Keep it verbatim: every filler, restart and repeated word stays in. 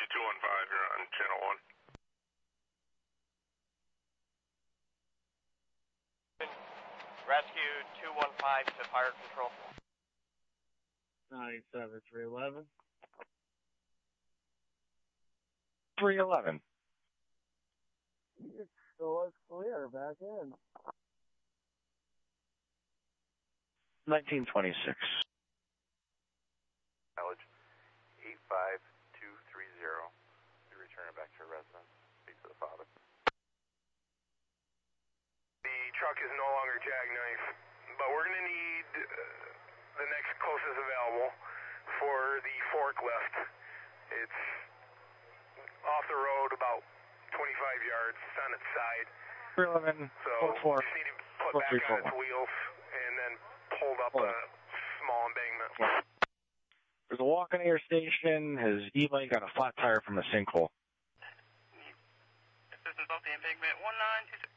Rescue two one five, you're on channel one. Rescue two one five to fire control. ninety-seven, three eleven. three eleven. It still looks clear. Back in. nineteen twenty-six. Mileage eight five two three zero. You're returning back to your residence. Speak to the father. The truck is no longer jackknife, but we're going to need uh, the next closest available for the forklift. It's off the road about twenty-five yards. It's on its side. three eleven, so four, we just need to put four, back three, on four. its wheels and then hold up Four. a small embankment. There's a walk-in air station. His e-bike got a flat tire from a sinkhole. Assistance off the embankment one nine two six.